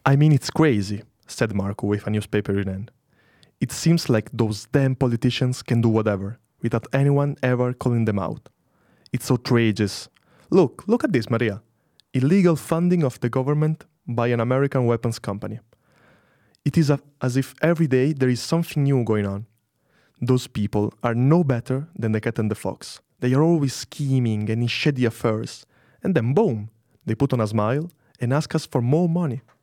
I mean, it's crazy, said Marco with a newspaper in hand. It seems like those damn politicians can do whatever, without anyone ever calling them out. It's outrageous. Look at this, Maria. Illegal funding of the government by an American weapons company. It is as if every day there is something new going on. Those people are no better than the cat and the fox. They are always scheming and in shady affairs. And then boom, they put on a smile and ask us for more money.